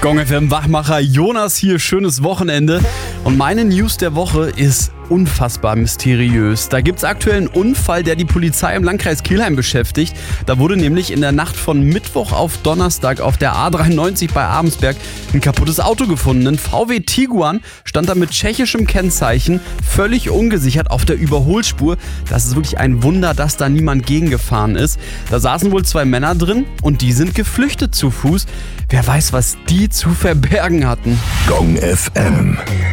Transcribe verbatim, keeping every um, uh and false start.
Gong F M Wachmacher Jonas hier, schönes Wochenende. Und meine News der Woche ist unfassbar mysteriös. Da gibt es aktuell einen Unfall, der die Polizei im Landkreis Kelheim beschäftigt. Da wurde nämlich in der Nacht von Mittwoch auf Donnerstag auf der A dreiundneunzig bei Abensberg ein kaputtes Auto gefunden. Ein V W Tiguan stand da mit tschechischem Kennzeichen, völlig ungesichert auf der Überholspur. Das ist wirklich ein Wunder, dass da niemand gegengefahren ist. Da saßen wohl zwei Männer drin und die sind geflüchtet zu Fuß. Wer weiß, was die zu verbergen hatten. Gong F M.